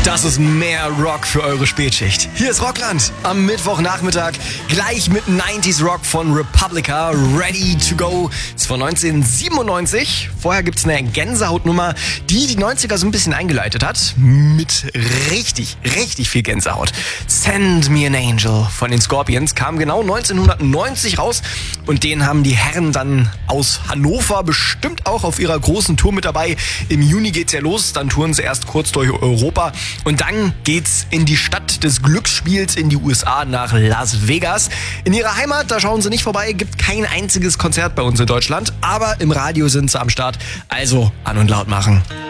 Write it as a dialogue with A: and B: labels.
A: Das ist mehr Rock für eure Spätschicht. Hier ist Rockland am Mittwochnachmittag. Gleich mit 90s Rock von Republica. Ready to go. Das ist von 1997. Vorher gibt's eine Gänsehautnummer, die 90er so ein bisschen eingeleitet hat. Mit richtig viel Gänsehaut. Send Me an Angel von den Scorpions kam genau 1990 raus. Und den haben die Herren dann aus Hannover bestimmt auch auf ihrer großen Tour mit dabei. Im Juni geht's ja los. Dann touren sie erst kurz durch Europa. Und dann geht's in die Stadt des Glücksspiels, in die USA, nach Las Vegas. In ihrer Heimat, da schauen sie nicht vorbei, gibt kein einziges Konzert bei uns in Deutschland. Aber im Radio sind sie am Start. Also an und laut machen.